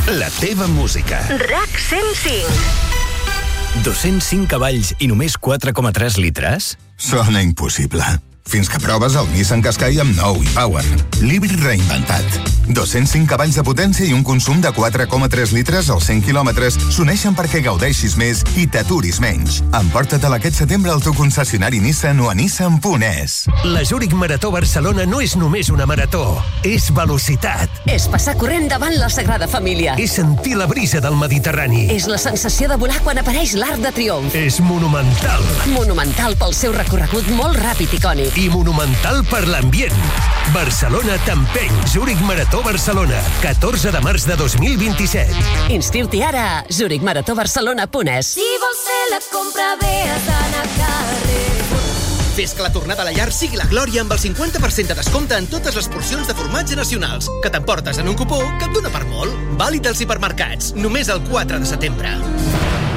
La teva música. RAC 105. 205 cavalls i només 4,3 litres? Sona impossible. Fins que proves el Nissan Qashqai amb nou e-Power. L'híbrid reinventat. 205 cavalls de potència i un consum de 4,3 litres als 100 quilòmetres s'uneixen perquè gaudeixis més i t'aturis menys. Emporta-te'l aquest setembre al teu concessionari Nissan o a nissan.es. La Zurich Marató Barcelona no és només una marató, és velocitat. És passar corrent davant la Sagrada Família. És sentir la brisa del Mediterrani. És la sensació de volar quan apareix l'Arc de Triomf. És monumental. Monumental pel seu recorregut molt ràpid i icònic. I monumental per l'ambient. Barcelona t'empeny. Zurich Marató Barcelona. 14 de març de 2027. Inscriu-t'hi ara a zurichmaratobarcelona.es. Si vols fer la compra bé has d'anar a Carrefour. Fes que la tornada a la llar sigui la glòria amb el 50% de descompte en totes les porcions de formatge nacionals, que t'emportes en un cupó que et dona per molt. Vàlid als hipermercats, només el 4 de setembre.